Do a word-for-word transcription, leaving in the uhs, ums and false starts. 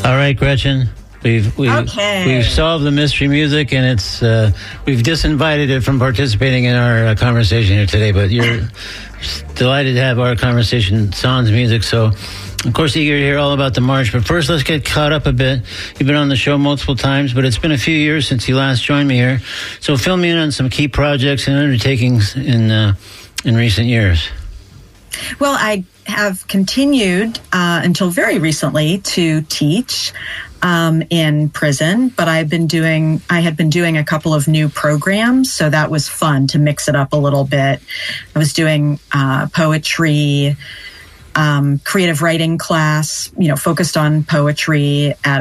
All right, Gretchen. We've we've, okay. we've solved the mystery music, and it's uh, we've disinvited it from participating in our uh, conversation here today. But you're delighted to have our conversation, sans music. So, of course, eager to hear all about the march. But first, let's get caught up a bit. You've been on the show multiple times, but it's been a few years since you last joined me here. So, fill me in on some key projects and undertakings in uh, in recent years. Well, I have continued uh, until very recently to teach um, in prison, but I've been doing, I had been doing a couple of new programs, so that was fun to mix it up a little bit. I was doing uh, poetry, um, creative writing class, you know, focused on poetry at